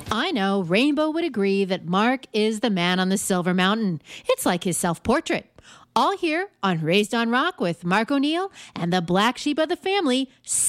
I know Rainbow would agree that Mark is the man on the Silver Mountain. It's like his self-portrait. All here on Raised on Rock with Mark O'Neill and the black sheep of the family,